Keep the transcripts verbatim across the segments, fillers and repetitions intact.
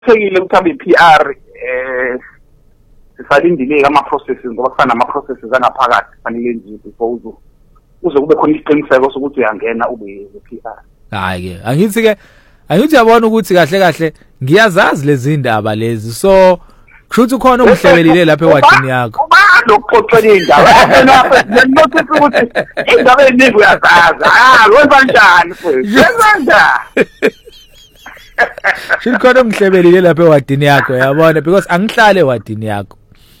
Sekile ukuthi i-P R eh sisalindile ama processes ngoba kufana ama processes angaphakathi fanele enziwe before uzo uze kube khona isiqiniseko sokuthi uyangena ube i-P R. Hayi ke angithi ke angithi uyabona ukuthi kahle kahle ngiyazazi lezi indaba lezi so kushuthi ukhona umhlebelile lapha ewadini yakho. Lokuxoxela indaba wena notice ukuthi indaba eningi uyazazi ah wenza kanjani futhi wenza kanjani Shilikhona umhlebelile lapha ewadini yakho yabona because angihlale ewadini yakho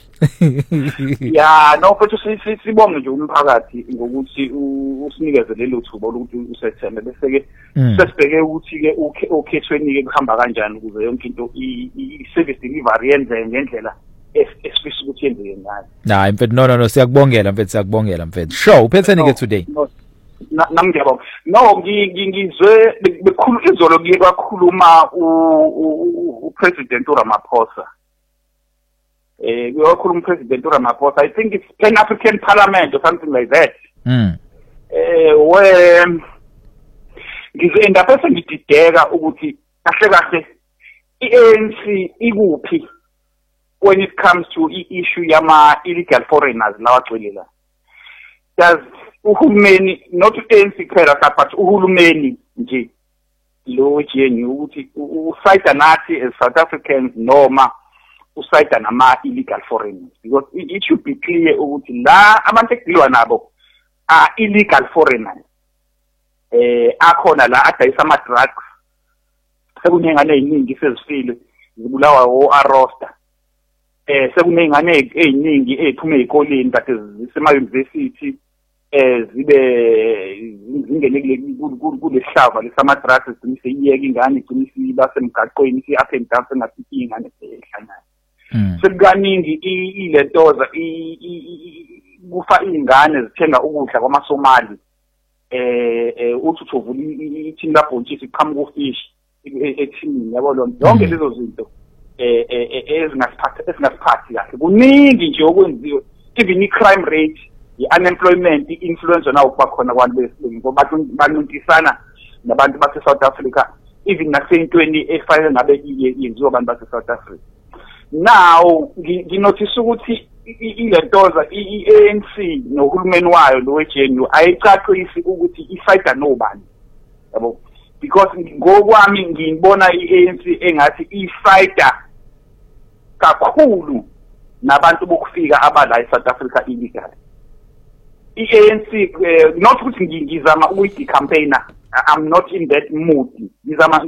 ya no futhi sibonge nje umphakathi ngokuthi usinikeze lelo thuba lokuthi usethembe bese ke sesibheke ukuthi ke okhethweni ke kuhamba kanjani ukuze yonke into i-service delivery yenze ngendlela especially ukuthi yenzeke ngayo. Hayi mfethu no no no siyakubongela mfethu siyakubongela mfethu. Show uphetheni ke today. Nami ngiyabonga. No ngizwe bekhulu izolo kuye kwakhuluma uPresident uRamaphosa. Eh kuyakhuluma uPresident uRamaphosa. I think it's Pan African Parliament or something like that. Mm. Eh when ngizwe indaba sengidideka ukuthi kahle kahle i-A N C ikuphi when it comes to issue yama illegal foreigners lawa gcwelela. Does uhulumeni not A N C kuphela but uhulumeni nje lo G N U ukuthi usayida nathi as South Africans noma usayida nama illegal foreigners because it should be clear ukuthi la abantu ekudilwa nabo are illegal foreigners eh akhona la adayisa ama drugs sekunengane eziningi sezifile zibulawa o-Arosta eh sekunengane eziningi eziphume ezikoleni kade zisema university eh zibe zingene kulesihlava lesama drugs sigcine seyiyeka ingane igcine siba semgaqweni si up and down sengathi ingane ehlangana sekukaningi ilentoza kufa ingane zithenga ukudla kwamasomali eh uthi uthovula ithini labhontshisi iqhamuka ufish ethini yabo lo yonke lezo zinto eh ezingasiphatha esingasiphathi kahle kuningi nje okwenziwe even i-crime rate i-unemployment i-influence nawo kuba khona kwabantu besilungu ngoba banuntisana nabantu base South Africa even nasentweni efanele ngabe yenziwa abantu base South Africa. Now nginothisa ukuthi ilentoza i-A N C nohulumeni wayo lo we-G N U ayicacisi ukuthi ifayida nobani yabo because ngokwami ngibona i-A N C engathi ifayida kakhulu nabantu bokufika abala eSouth Africa illegal. I-A N C uh, not ukuthi ngizama ukuthi campaigner I'm not in that mood ngizama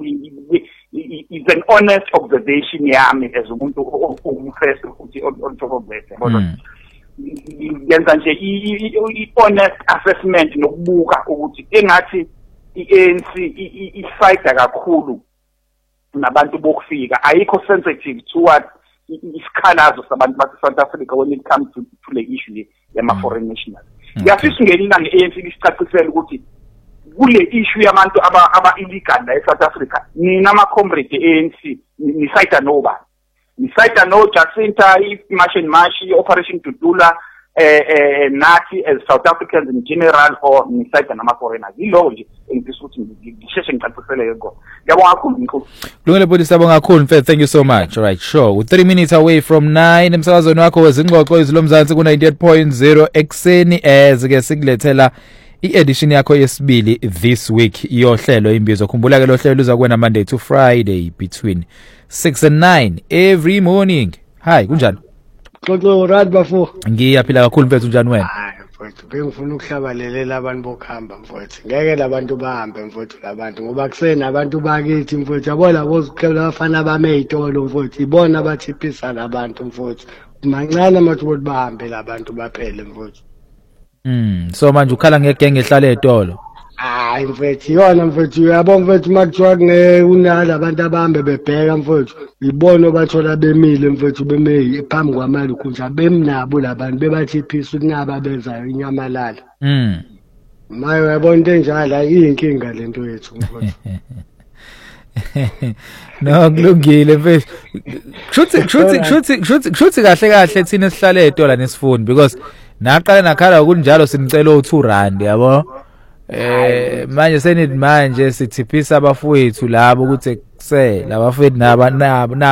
is an honest observation yami as umuntu ongumfirst ukuthi on top of that yabona yenza nje i-honest assessment nokubuka ukuthi engathi i-A N C ifayida kakhulu nabantu bokufika ayikho sensitive toward isikhalazo sabantu base South Africa when it comes to, to the issue yama foreign nationals. Yafisa ngelinga nge-A N C lisicacisela ukuthi kule issue yabantu aba aba illegal la eSouth Africa nina ama comrade e-A N C ni site nobani ni site no Jacinta i-March and March operation Dudula eh eh nathi as South Africans in general or ni site nama foreigners yilo nje engifisa ukuthi ngisheshe ngicacisele yonke. Ngiyabonga kakhulu mkhulu. Lungile bodi sabonga kakhulu mfethu, thank you so much. All right, sure. three minutes away from nine emsakazweni wakho wezingxoxo izilomzansi ku ninety-eight point zero ekseni as ke sikulethela i-edition yakho yesibili this week iyohlelo imbizo. Khumbula ke lo hlelo luzakwena Monday to Friday between six and nine every morning. Hi, kunjani? Xoxo right bafo. Ngiyaphila kakhulu mfethu, unjani wena? Hayi mfethu, bengifuna ukuhlabalelela abantu bokuhamba mfethu. Ngeke labantu bahambe mfethu labantu ngoba kusena abantu bakithi mfethu. Yabo labo zikhela abafana bame izitolo mfethu. Ibona abathiphisa labantu mfethu. Mancane amathi ukuthi bahambe labantu baphele mfethu. Mm, so manje ukhala ngegenge ehlala ezitolo. Hayi mfethu, yona mfethu, uyabona mfethu makuthiwa ngeke unala abantu abahambe bebheka mfethu. Ibona bathola bemile mfethu beme phambi kwamali kunja bemnabo labantu bebathiphisa ukunaba benzayo inyamalala. Mm. Maye uyabona into enjalo iyinkinga lento yethu mfethu. No kulungile mfethu. Shuthi shuthi shuthi shuthi shuthi kahle kahle thina sihlala ezitolo nesifuni because naqala nakhala kunjalo simcela u two rand yabo. Eh manje senid manje sithiphisa abafowethu labo ukuthi kusela bafethu naba naba